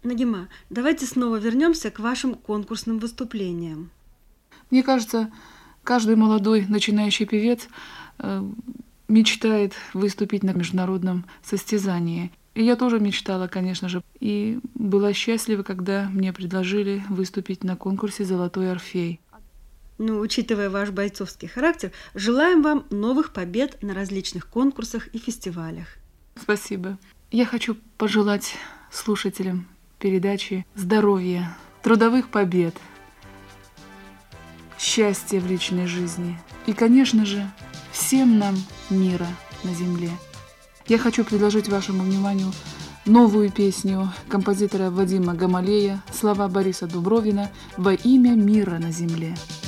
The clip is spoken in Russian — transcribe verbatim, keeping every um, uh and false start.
Нагима, давайте снова вернемся к вашим конкурсным выступлениям. Мне кажется, каждый молодой начинающий певец э, мечтает выступить на международном состязании. И я тоже мечтала, конечно же, и была счастлива, когда мне предложили выступить на конкурсе «Золотой Орфей». Ну, учитывая ваш бойцовский характер, желаем вам новых побед на различных конкурсах и фестивалях. Спасибо. Я хочу пожелать слушателям передачи здоровья, трудовых побед, счастья в личной жизни и, конечно же, всем нам мира на земле. Я хочу предложить вашему вниманию новую песню композитора Вадима Гамалея, слова Бориса Дубровина «Во имя мира на земле».